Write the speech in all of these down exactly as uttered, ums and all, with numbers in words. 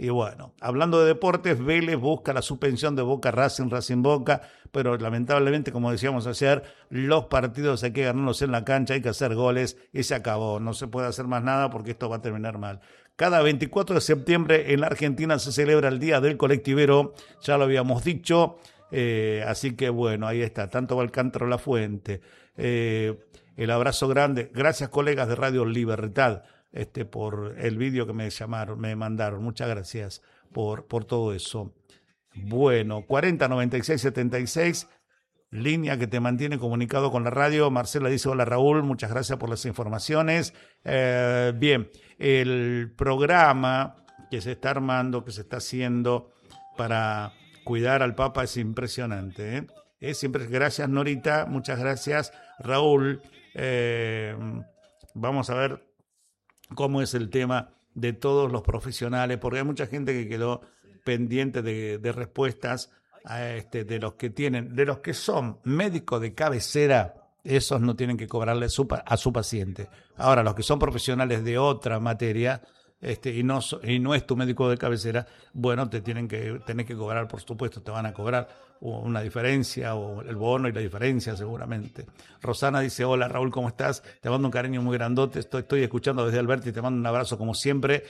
Y bueno, hablando de deportes, Vélez busca la suspensión de Boca Racing, Racing Boca, pero lamentablemente, como decíamos ayer, los partidos hay que ganarlos en la cancha, hay que hacer goles y se acabó. No se puede hacer más nada porque esto va a terminar mal. Cada veinticuatro de septiembre en la Argentina se celebra el Día del Colectivero, ya lo habíamos dicho, eh, así que bueno, ahí está, tanto va el cántaro La Fuente. Eh, el abrazo grande, gracias colegas de Radio Libertad. Este, por el vídeo que me llamaron, me mandaron. Muchas gracias por, por todo eso. Bueno, cuarenta noventa y seis setenta y seis, línea que te mantiene comunicado con la radio. Marcela dice, hola Raúl, muchas gracias por las informaciones. Eh, bien, el programa que se está armando, que se está haciendo para cuidar al Papa es impresionante, ¿eh? Es siempre, gracias Norita, muchas gracias Raúl. Eh, vamos a ver cómo es el tema de todos los profesionales, porque hay mucha gente que quedó pendiente de, de respuestas a este, de los que tienen, de los que son médicos de cabecera, esos no tienen que cobrarle su, a su paciente. Ahora, los que son profesionales de otra materia, este, y no y no es tu médico de cabecera, bueno, te tienen que tener que cobrar, por supuesto, te van a cobrar una diferencia, o el bono y la diferencia seguramente. Rosana dice, hola Raúl, ¿cómo estás? Te mando un cariño muy grandote, estoy, estoy escuchando desde Alberti y te mando un abrazo como siempre.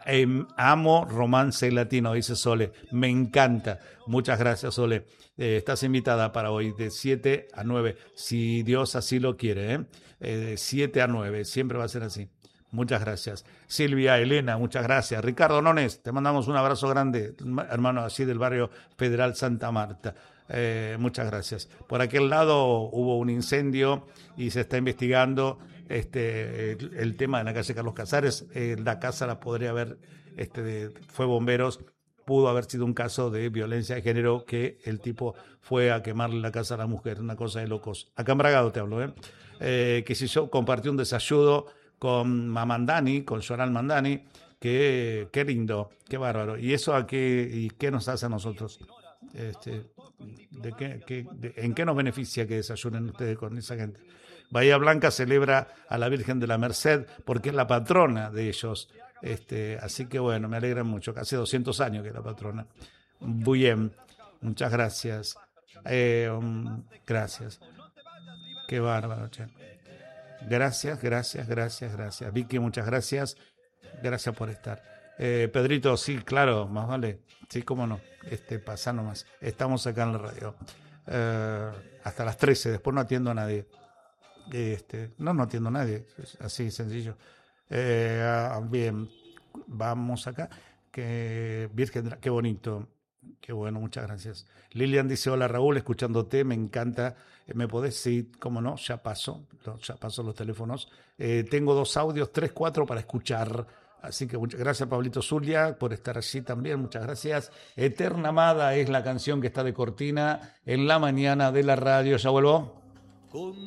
Amo romance latino, dice Sole, me encanta. Muchas gracias, Sole. Eh, estás invitada para hoy de siete a nueve, si Dios así lo quiere, ¿eh? Eh, de siete a nueve, siempre va a ser así. Muchas gracias. Silvia, Elena, muchas gracias. Ricardo Nones, te mandamos un abrazo grande, hermano, así del barrio Federal Santa Marta. Eh, muchas gracias. Por aquel lado hubo un incendio y se está investigando este el, el tema de la calle Carlos Casares. Eh, la casa la podría haber, este, de, fue bomberos, pudo haber sido un caso de violencia de género que el tipo fue a quemarle la casa a la mujer, una cosa de locos. Acá en Bragado te hablo, ¿eh? Eh, que si yo compartí un desayuno con Mamandani, con Joral Mandani, que qué lindo, qué bárbaro. ¿Y eso a qué, y qué nos hace a nosotros? Este, de qué, qué, de, ¿En qué nos beneficia que desayunen ustedes con esa gente? Bahía Blanca celebra a la Virgen de la Merced porque es la patrona de ellos. Este, así que bueno, me alegra mucho, que hace doscientos años que es la patrona. Muy bien, muchas gracias. Eh, um, gracias. Qué bárbaro, che. Gracias, gracias, gracias, gracias. Vicky, muchas gracias. Gracias por estar. Eh, Pedrito, sí, claro, más vale. Sí, cómo no. Este, pasa nomás. Estamos acá en la radio. Eh, hasta las trece, después no atiendo a nadie. Este, no, no atiendo a nadie. Es así, sencillo. Eh, bien, vamos acá. Que, Virgen, qué bonito. Qué bueno, muchas gracias. Lilian dice, hola Raúl, escuchándote, me encanta. ¿Me podés? Sí, cómo no, ya paso, ya paso los teléfonos. Eh, tengo dos audios, tres, cuatro para escuchar. Así que muchas gracias, Pablito Zulia, por estar allí también, muchas gracias. Eterna Amada es la canción que está de cortina en la mañana de la radio. ¿Ya vuelvo?